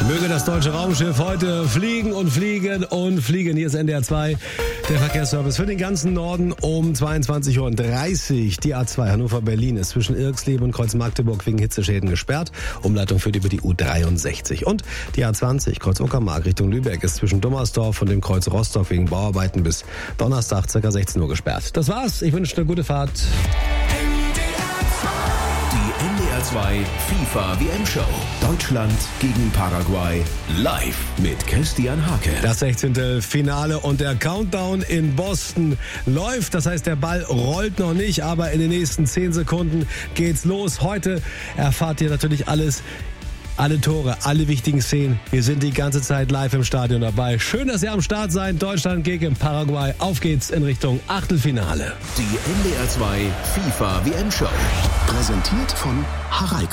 Möge das deutsche Raumschiff heute fliegen und fliegen und fliegen. Hier ist NDR 2, der Verkehrsservice für den ganzen Norden um 22:30 Uhr. Die A2 Hannover-Berlin ist zwischen Irksleben und Kreuz-Magdeburg wegen Hitzeschäden gesperrt. Umleitung führt über die U63. Und die A20 Kreuz-Uckermark Richtung Lübeck ist zwischen Dummersdorf und dem Kreuz Rostock wegen Bauarbeiten bis Donnerstag ca. 16 Uhr gesperrt. Das war's. Ich wünsche eine gute Fahrt. Die NDR 2 FIFA WM-Show. Deutschland gegen Paraguay. Live mit Christian Hake. Das 16. Finale und der Countdown in Boston läuft. Das heißt, der Ball rollt noch nicht, aber in den nächsten 10 Sekunden geht's los. Heute erfahrt ihr natürlich alles. Alle Tore, alle wichtigen Szenen. Wir sind die ganze Zeit live im Stadion dabei. Schön, dass ihr am Start seid. Deutschland gegen Paraguay. Auf geht's in Richtung Achtelfinale. Die NDR 2 FIFA WM-Show. Präsentiert von Hereiko.